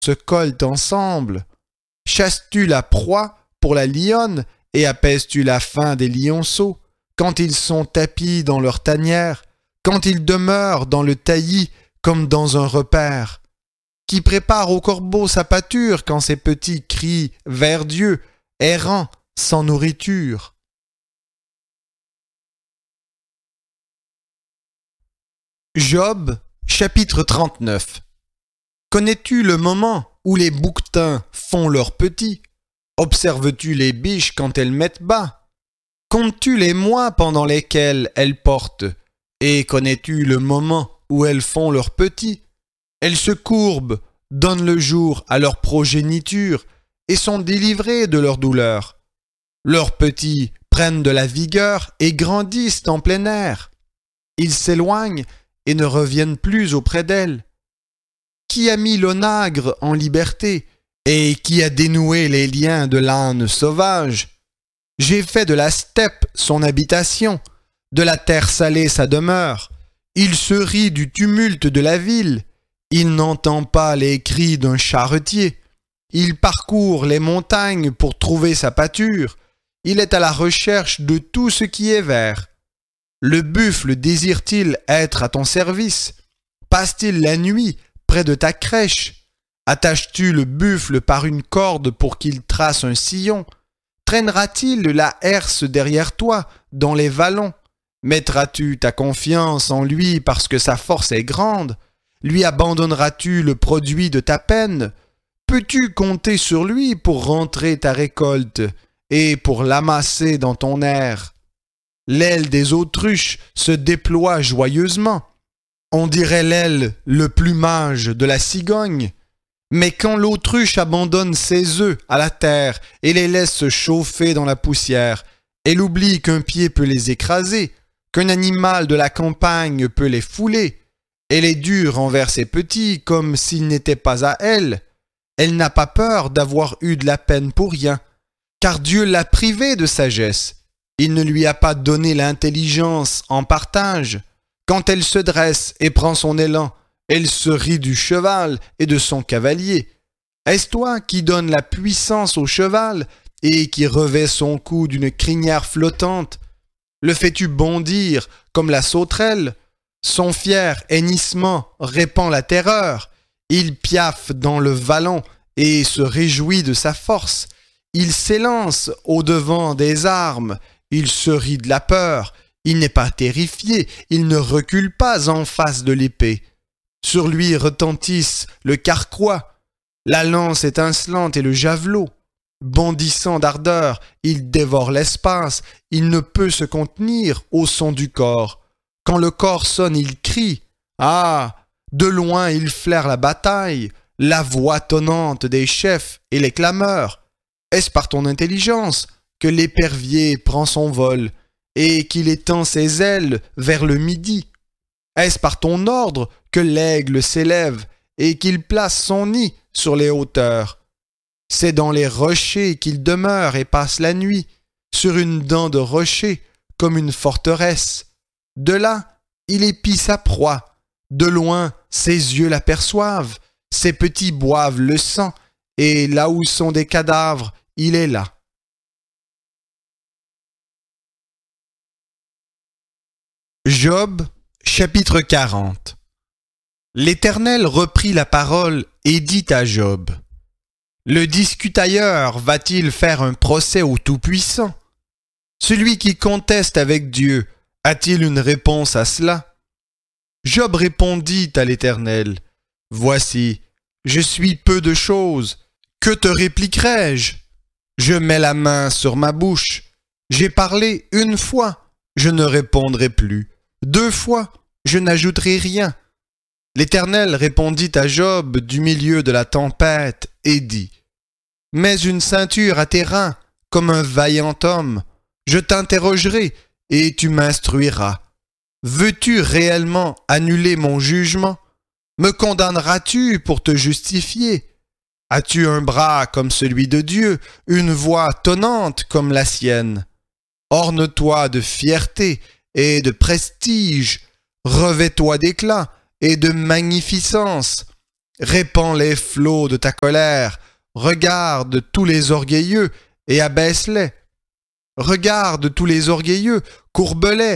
se collent ensemble? Chasses-tu la proie pour la lionne et apaises-tu la faim des lionceaux quand ils sont tapis dans leur tanière, quand ils demeurent dans le taillis comme dans un repaire? Qui prépare au corbeau sa pâture quand ses petits crient vers Dieu, errants sans nourriture? Job, chapitre 39. Connais-tu le moment où les bouquetins font leurs petits? Observes-tu les biches quand elles mettent bas? Comptes-tu les mois pendant lesquels elles portent? Et connais-tu le moment où elles font leurs petits? Elles se courbent, donnent le jour à leur progéniture et sont délivrées de leur douleur. Leurs petits prennent de la vigueur et grandissent en plein air. Ils s'éloignent et ne reviennent plus auprès d'elles. Qui a mis l'onagre en liberté et qui a dénoué les liens de l'âne sauvage? J'ai fait de la steppe son habitation, de la terre salée sa demeure. Il se rit du tumulte de la ville. Il n'entend pas les cris d'un charretier. Il parcourt les montagnes pour trouver sa pâture. Il est à la recherche de tout ce qui est vert. Le buffle désire-t-il être à ton service? Passe-t-il la nuit près de ta crèche? Attaches-tu le buffle par une corde pour qu'il trace un sillon? Traînera-t-il la herse derrière toi dans les vallons? Mettras-tu ta confiance en lui parce que sa force est grande? Lui abandonneras-tu le produit de ta peine? Peux-tu compter sur lui pour rentrer ta récolte et pour l'amasser dans ton aire? L'aile des autruches se déploie joyeusement. On dirait l'aile, le plumage de la cigogne. Mais quand l'autruche abandonne ses œufs à la terre et les laisse se chauffer dans la poussière, elle oublie qu'un pied peut les écraser, qu'un animal de la campagne peut les fouler. Elle est dure envers ses petits comme s'ils n'étaient pas à elle. Elle n'a pas peur d'avoir eu de la peine pour rien, car Dieu l'a privée de sagesse. Il ne lui a pas donné l'intelligence en partage. Quand elle se dresse et prend son élan, elle se rit du cheval et de son cavalier. Est-ce toi qui donnes la puissance au cheval et qui revêt son cou d'une crinière flottante? Le fais-tu bondir comme la sauterelle? Son fier hennissement répand la terreur. Il piaffe dans le vallon et se réjouit de sa force. Il s'élance au-devant des armes. Il se rit de la peur, il n'est pas terrifié, il ne recule pas en face de l'épée. Sur lui retentissent le carquois, la lance étincelante et le javelot. Bondissant d'ardeur, il dévore l'espace, il ne peut se contenir au son du corps. Quand le corps sonne, il crie. Ah, de loin il flaire la bataille, la voix tonnante des chefs et les clameurs. Est-ce par ton intelligence que l'épervier prend son vol et qu'il étend ses ailes vers le midi? Est-ce par ton ordre que l'aigle s'élève et qu'il place son nid sur les hauteurs? C'est dans les rochers qu'il demeure et passe la nuit, sur une dent de rocher comme une forteresse. De là, il épie sa proie. De loin, ses yeux l'aperçoivent. Ses petits boivent le sang, et là où sont des cadavres, il est là. Job, chapitre 40. L'Éternel reprit la parole et dit à Job: Le discutailleur va-t-il faire un procès au Tout-Puissant? Celui qui conteste avec Dieu, a-t-il une réponse à cela? Job répondit à l'Éternel: Voici, je suis peu de choses. Que te répliquerai-je? Je mets la main sur ma bouche. J'ai parlé une fois, je ne répondrai plus. 2 fois, je n'ajouterai rien. L'Éternel répondit à Job du milieu de la tempête et dit: Mets une ceinture à tes reins, comme un vaillant homme. Je t'interrogerai et tu m'instruiras. Veux-tu réellement annuler mon jugement? Me condamneras-tu pour te justifier? As-tu un bras comme celui de Dieu, une voix tonnante comme la sienne? Orne-toi de fierté et de prestige, revêt-toi d'éclat et de magnificence. répands les flots de ta colère, regarde tous les orgueilleux et abaisse-les. Regarde tous les orgueilleux, courbe-les,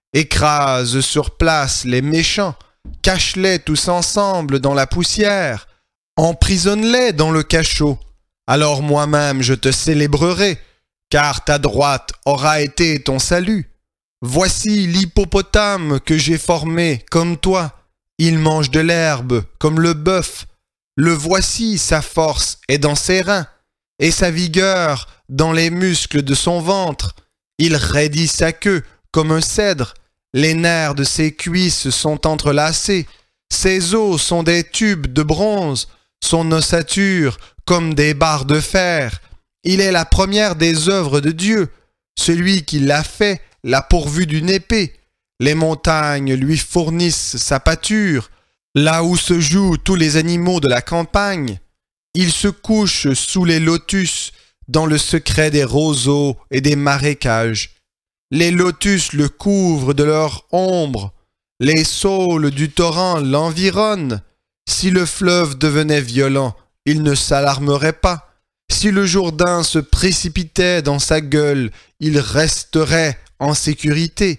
écrase sur place les méchants, cache-les tous ensemble dans la poussière, emprisonne-les dans le cachot. Alors moi-même je te célébrerai, car ta droite aura été ton salut. Voici l'hippopotame que j'ai formé comme toi. Il mange de l'herbe comme le bœuf. Le voici, sa force est dans ses reins, et sa vigueur dans les muscles de son ventre. Il raidit sa queue comme un cèdre. Les nerfs de ses cuisses sont entrelacés. Ses os sont des tubes de bronze. Son ossature comme des barres de fer. Il est la première des œuvres de Dieu. Celui qui l'a fait l'a pourvu d'une épée. Les montagnes lui fournissent sa pâture. Là où se jouent tous les animaux de la campagne, il se couche sous les lotus, dans le secret des roseaux et des marécages. Les lotus le couvrent de leur ombre. Les saules du torrent l'environnent. Si le fleuve devenait violent, il ne s'alarmerait pas. Si le Jourdain se précipitait dans sa gueule, il resterait en sécurité.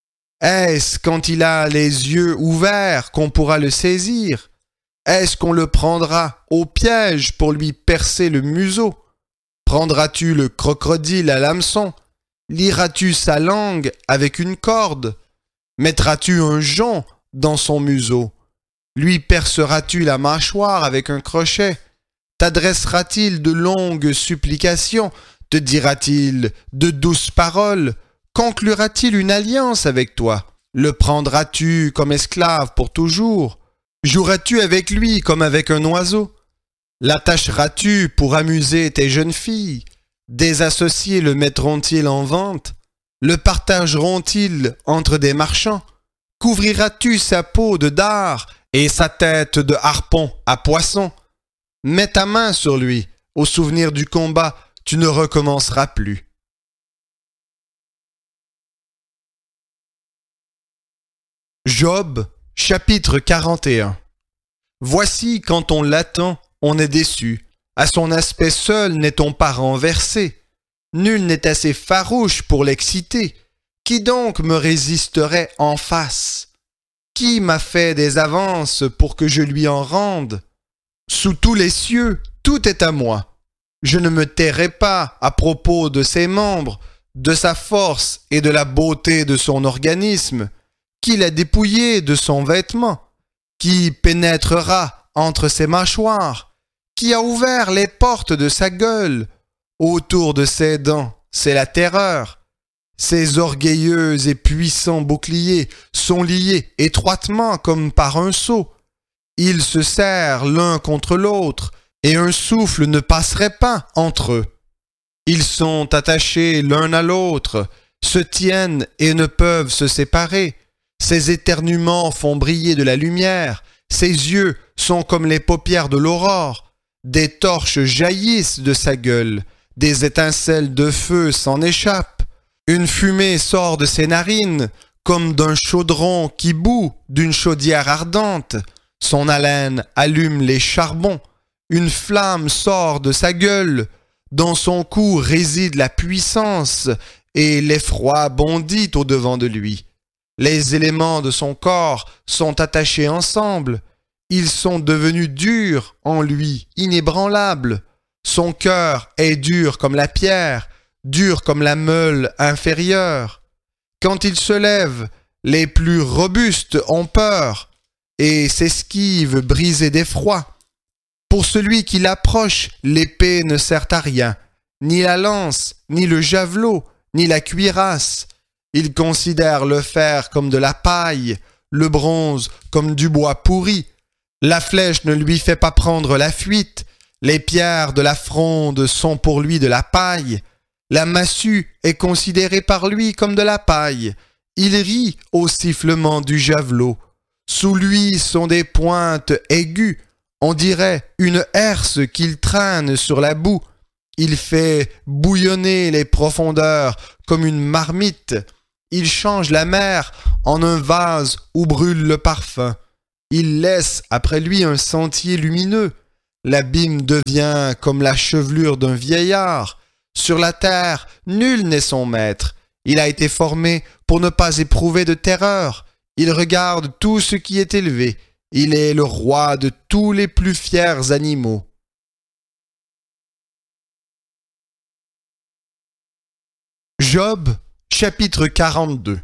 Est-ce quand il a les yeux ouverts qu'on pourra le saisir? Est-ce qu'on le prendra au piège pour lui percer le museau? Prendras-tu le crocodile à l'hameçon? Lieras-tu sa langue avec une corde? Mettras-tu un jonc dans son museau? Lui perceras-tu la mâchoire avec un crochet? T'adressera-t-il de longues supplications? Te dira-t-il de douces paroles? Conclura-t-il une alliance avec toi? Le prendras-tu comme esclave pour toujours? Joueras-tu avec lui comme avec un oiseau? L'attacheras-tu pour amuser tes jeunes filles? Des associés le mettront-ils en vente? Le partageront-ils entre des marchands? Couvriras-tu sa peau de dard et sa tête de harpon à poisson? Mets ta main sur lui, au souvenir du combat, tu ne recommenceras plus. Job, chapitre 41. Voici quand on l'attend, on est déçu. À son aspect seul n'est-on pas renversé. Nul n'est assez farouche pour l'exciter. Qui donc me résisterait en face? Qui m'a fait des avances pour que je lui en rende? Sous tous les cieux, tout est à moi. Je ne me tairai pas à propos de ses membres, de sa force et de la beauté de son organisme. Qui l'a dépouillé de son vêtement? Qui pénétrera entre ses mâchoires? Qui a ouvert les portes de sa gueule? Autour de ses dents, c'est la terreur. Ses orgueilleux et puissants boucliers sont liés étroitement comme par un sceau. Ils se serrent l'un contre l'autre, et un souffle ne passerait pas entre eux. Ils sont attachés l'un à l'autre, se tiennent et ne peuvent se séparer. Ses éternuements font briller de la lumière, ses yeux sont comme les paupières de l'aurore. Des torches jaillissent de sa gueule, des étincelles de feu s'en échappent. Une fumée sort de ses narines, comme d'un chaudron qui bout d'une chaudière ardente. Son haleine allume les charbons. Une flamme sort de sa gueule. Dans son cou réside la puissance, et l'effroi bondit au-devant de lui. Les éléments de son corps sont attachés ensemble. Ils sont devenus durs en lui, inébranlables. Son cœur est dur comme la pierre, dur comme la meule inférieure. Quand il se lève, les plus robustes ont peur et s'esquivent brisés d'effroi. Pour celui qui l'approche, l'épée ne sert à rien, ni la lance, ni le javelot, ni la cuirasse. Il considère le fer comme de la paille, le bronze comme du bois pourri. La flèche ne lui fait pas prendre la fuite. Les pierres de la fronde sont pour lui de la paille. La massue est considérée par lui comme de la paille. Il rit au sifflement du javelot. Sous lui sont des pointes aiguës. On dirait une herse qu'il traîne sur la boue. Il fait bouillonner les profondeurs comme une marmite. Il change la mer en un vase où brûle le parfum. Il laisse après lui un sentier lumineux. L'abîme devient comme la chevelure d'un vieillard. Sur la terre, nul n'est son maître. Il a été formé pour ne pas éprouver de terreur. Il regarde tout ce qui est élevé. Il est le roi de tous les plus fiers animaux. Job, chapitre 42.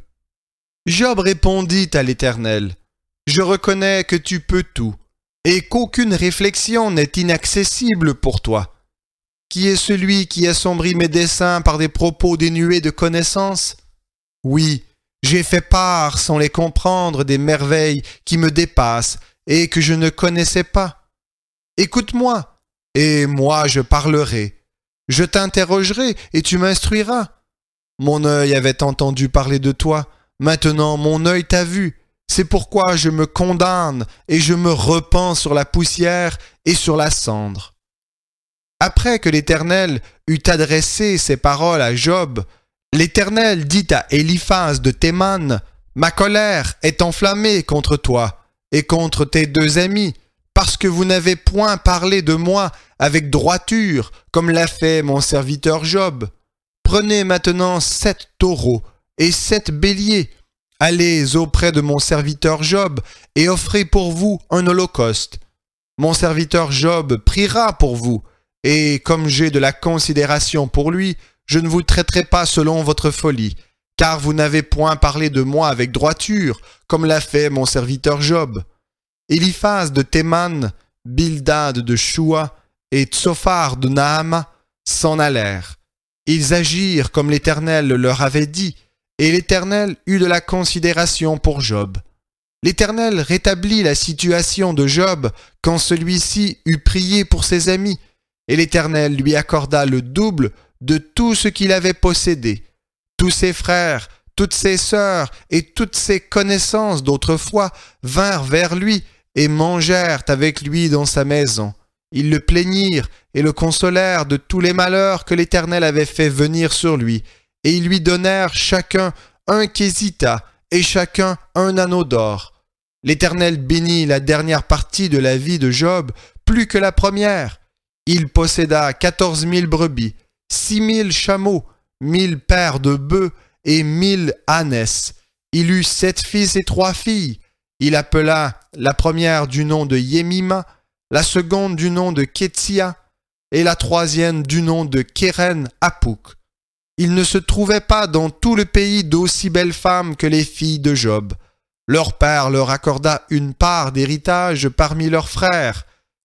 Job répondit à l'Éternel: Je reconnais que tu peux tout, et qu'aucune réflexion n'est inaccessible pour toi. Qui est celui qui assombrit mes desseins par des propos dénués de connaissance? Oui, j'ai fait part, sans les comprendre, des merveilles qui me dépassent et que je ne connaissais pas. Écoute-moi, et moi je parlerai. Je t'interrogerai, et tu m'instruiras. Mon œil avait entendu parler de toi, maintenant mon œil t'a vu. C'est pourquoi je me condamne et je me repens sur la poussière et sur la cendre. Après que l'Éternel eut adressé ces paroles à Job, l'Éternel dit à Éliphaz de Théman: Ma colère est enflammée contre toi et contre tes deux amis, parce que vous n'avez point parlé de moi avec droiture, comme l'a fait mon serviteur Job. Prenez maintenant 7 taureaux et 7 béliers. Allez auprès de mon serviteur Job et offrez pour vous un holocauste. Mon serviteur Job priera pour vous, et comme j'ai de la considération pour lui, je ne vous traiterai pas selon votre folie, car vous n'avez point parlé de moi avec droiture, comme l'a fait mon serviteur Job. Éliphaz de Théman, Bildad de Shua et Tsophar de Naama s'en allèrent. Ils agirent comme l'Éternel leur avait dit, et l'Éternel eut de la considération pour Job. L'Éternel rétablit la situation de Job quand celui-ci eut prié pour ses amis, et l'Éternel lui accorda le double de tout ce qu'il avait possédé. Tous ses frères, toutes ses sœurs et toutes ses connaissances d'autrefois vinrent vers lui et mangèrent avec lui dans sa maison. Ils le plaignirent et le consolèrent de tous les malheurs que l'Éternel avait fait venir sur lui, et ils lui donnèrent chacun un kézita et chacun un anneau d'or. L'Éternel bénit la dernière partie de la vie de Job plus que la première. Il posséda 14 000 brebis, 6 000 chameaux, 1000 paires de bœufs et 1000 ânesses. Il eut 7 fils et 3 filles. Il appela la première du nom de Yémima, la seconde du nom de Kétsia et la troisième du nom de Kéren-Hapouk. Il ne se trouvait pas dans tout le pays d'aussi belles femmes que les filles de Job. Leur père leur accorda une part d'héritage parmi leurs frères.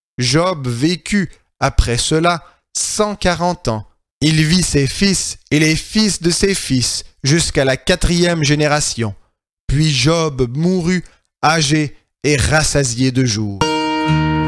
Job vécut, après cela, 140 ans. Il vit ses fils et les fils de ses fils jusqu'à la 4e génération. Puis Job mourut, âgé et rassasié de jours.